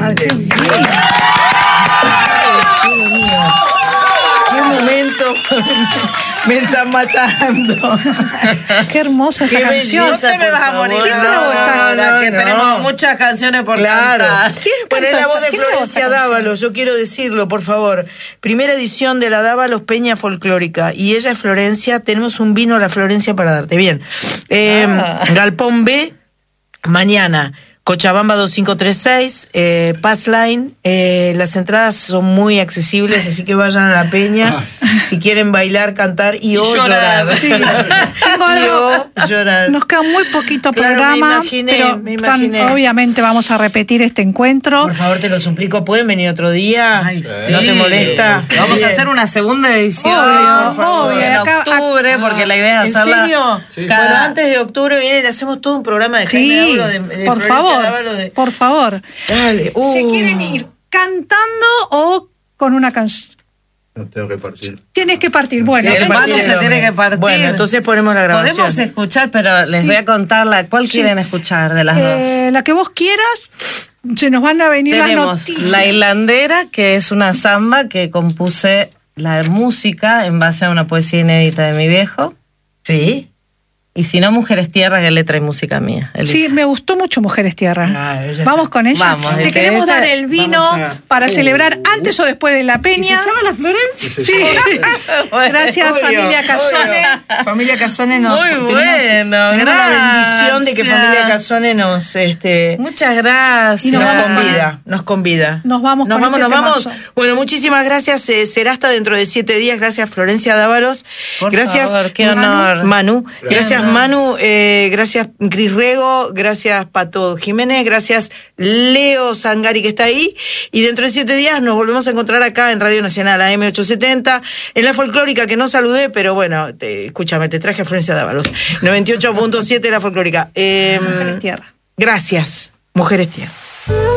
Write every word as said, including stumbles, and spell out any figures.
Madre mía. Qué momento. Me están matando. Qué hermosa esta Qué canción. belleza, No te me vas a por morir favor. ahora, No, no, que no. tenemos muchas canciones por Claro. cantar. Bueno, es la voz de ¿Quién cantó Florencia esta canción? Dávalos, yo quiero decirlo, por favor. Primera edición de la Dávalos Peña Folclórica. Y ella es Florencia. Tenemos un vino a la Florencia para darte. Bien. Eh, Ah. Galpón B, mañana. Cochabamba dos cinco tres seis, eh, Pass Line. Eh, las entradas son muy accesibles, así que vayan a la Peña. Si quieren bailar, cantar y, Y o llorar. llorar. Sí. Tengo Y algo. o llorar. Nos queda muy poquito Claro, me programa, imaginé, pero me tan- imaginé. obviamente vamos a repetir este encuentro. Por favor, te lo suplico, ¿pueden venir otro día? Ay, ¿No sí. te molesta? Vamos Bien. a hacer una segunda edición. Obvio, por favor, obvio. en Acá- octubre, porque la idea es ¿En hacerla. serio? Sí. cada- Bueno, antes de octubre viene y le hacemos todo un programa de Jaime Sí, Dávalos, de, de por Florencia favor, Dávalos, de- por favor. Dale. Uh. ¿Se quieren ir cantando o con una canción? No tengo que partir. Tienes que partir. Bueno, Tiene El que vaso partir se el tiene hombre. que partir. Bueno, entonces ponemos la grabación. Podemos escuchar, pero les voy a contar la. ¿Cuál Sí. quieren escuchar de las eh, la que vos quieras, se nos van a venir las Tenemos noticias. La Hilandera, que es una samba que compuse la música en base a una poesía inédita de mi viejo. ¿Sí? Y si no, Mujeres Tierra, que es letra y música mía. El- Sí, me gustó mucho Mujeres Tierra. Claro, ya Vamos está. con ella. Vamos, Te el que queremos esta- dar el vino vamos a- para Uh. celebrar antes o después de la peña. ¿Se llama la Florencia? Sí. Gracias, Obvio, familia Casone. obvio. Familia Casone nos Muy tenemos, bueno, tenemos la bendición de que gracias. Familia Casone nos este Muchas gracias. Y nos nos vamos con convida, nos convida. Nos vamos nos con vamos, este nos vamos. temazo. Bueno, muchísimas gracias. eh, será hasta dentro de siete días. Gracias, Florencia Dávalos. Por Gracias, favor, qué Manu. honor. Manu. Qué Gracias, honor. Manu. Eh, gracias, Cris Rego. Gracias, Pato Jiménez. Gracias, Leo Sangari, que está ahí. Y dentro de siete días nos volvemos a encontrar acá en Radio Nacional, A M ochocientos setenta, en la folclórica, que no saludé, pero bueno, te- escúchame, te traje a Florencia Dávalos. noventa y ocho punto siete la folclórica. Eh, Mujeres Tierra. Gracias, Mujeres Tierra.